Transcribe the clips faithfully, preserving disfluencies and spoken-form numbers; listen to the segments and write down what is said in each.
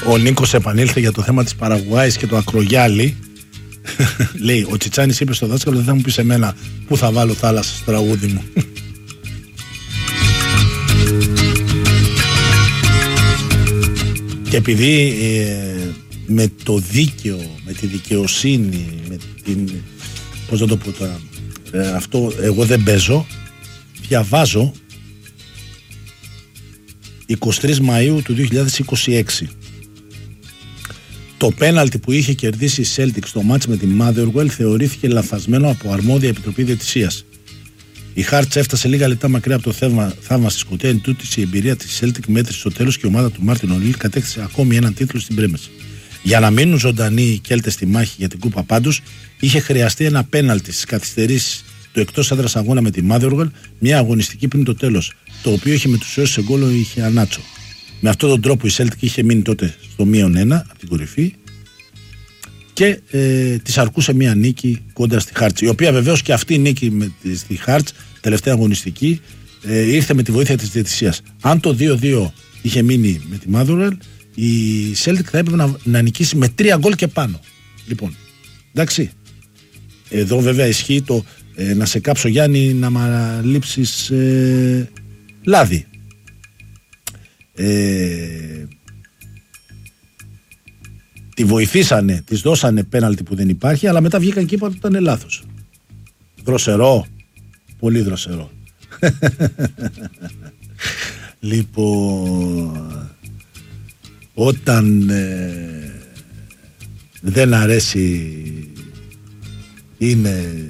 Ο Νίκος επανήλθε για το θέμα της Παραγουάης και το ακρογιάλι. Λέει, ο Τσιτσάνης είπε στο δάσκαλο, δεν θα μου πεις εμένα πού θα βάλω θάλασσα στο τραγούδι μου. Και επειδή ε, με το δίκαιο, με τη δικαιοσύνη, με την, πώς να το πω τώρα, ε, αυτό εγώ δεν παίζω, διαβάζω εικοστή τρίτη Μαΐου του δύο χιλιάδες είκοσι έξι το πέναλτι που είχε κερδίσει η Celtic στο μάτς με τη Motherwell θεωρήθηκε λαθασμένο από αρμόδια επιτροπή διαιτησίας. Η Hearts έφτασε λίγα λεπτά μακριά από το θαύμα, θαύμα στη σκοτία. Εν τούτης η εμπειρία της Celtic μέτρησε στο τέλος και η ομάδα του Μάρτιν Ονίλ κατέκτησε ακόμη έναν τίτλο στην πρέμεση. Για να μείνουν ζωντανοί οι Κέλτες στη μάχη για την κούπα πάντως, είχε χρειαστεί ένα πέναλτι στις καθυστερήσεις του εκτός έδρας αγώνα με τη Motherwell, μια αγωνιστική πριν το τέλος, το οποίο είχε μετουσιώσει σε γκολ ο Ιχιανάτσο. Με αυτόν τον τρόπο η Celtic είχε μείνει τότε στο μείον ένα από την κορυφή και ε, της αρκούσε μια νίκη κόντρα στη Hearts, η οποία βεβαίως και αυτή η νίκη με τη, στη Hearts, τελευταία αγωνιστική, ε, ήρθε με τη βοήθεια της διαιτησίας. Αν το δύο δύο είχε μείνει με τη Motherwell, η Celtic θα έπρεπε να, να νικήσει με τρία γκολ και πάνω. Λοιπόν, εντάξει. Εδώ βέβαια ισχύει το ε, να σε κάψω Γιάννη να μ' λείψεις ε, λάδι. Ε, τη βοηθήσανε, της δώσανε πέναλτι που δεν υπάρχει, αλλά μετά βγήκαν και είπαν ότι ήταν λάθος. Δροσερό, πολύ δροσερό. Λοιπόν, όταν ε, δεν αρέσει είναι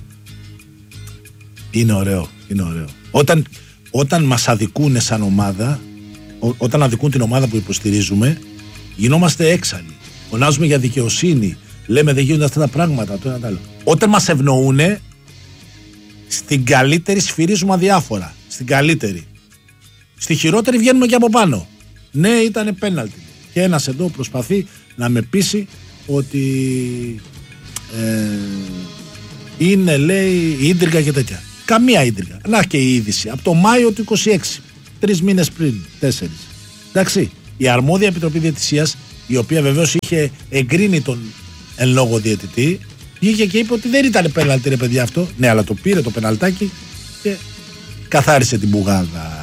είναι ωραίο, είναι ωραίο. Όταν, όταν μας αδικούνε σαν ομάδα, ό, όταν αδικούν την ομάδα που υποστηρίζουμε, γινόμαστε έξαλλοι. Φωνάζουμε για δικαιοσύνη, λέμε δεν γίνονται αυτά τα πράγματα, το ένα το άλλο. Όταν μας ευνοούνε, στην καλύτερη σφυρίζουμε αδιάφορα. Στην καλύτερη. Στη χειρότερη βγαίνουμε και από πάνω. Ναι, ήταν πέναλτι. Και ένας εδώ προσπαθεί να με πείσει ότι ε, είναι, λέει, ίντρικα και τέτοια. Καμία ίντρικα. Να και η είδηση. Από το Μάιο του είκοσι έξι. Τρεις μήνες πριν. Τέσσερις. Εντάξει. Η αρμόδια επιτροπή διαιτησίας, η οποία βεβαίως είχε εγκρίνει τον εν λόγω διαιτητή, βγήκε και είπε ότι δεν ήταν πέναλτι, ρε παιδιά, αυτό. Ναι, αλλά το πήρε το πεναλτάκι και καθάρισε την μπουγάδα.